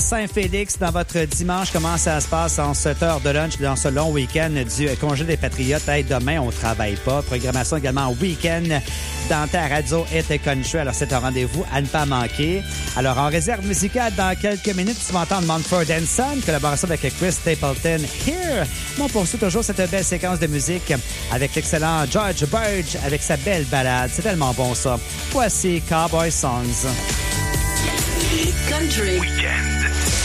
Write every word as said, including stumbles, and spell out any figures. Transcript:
Saint-Félix, dans votre dimanche, comment ça se passe en cette heure de lunch dans ce long week-end du congé des Patriotes? Hey, demain, on ne travaille pas. Programmation également week-end dans ta radio et tes country. Alors, c'est un rendez-vous à ne pas manquer. Alors, en réserve musicale, dans quelques minutes, tu vas entendre Mumford and Son, collaboration avec Chris Stapleton. Here! On poursuit toujours cette belle séquence de musique avec l'excellent George Burge avec sa belle balade. C'est tellement bon, ça. Voici Cowboy Songs. Country. Weekend.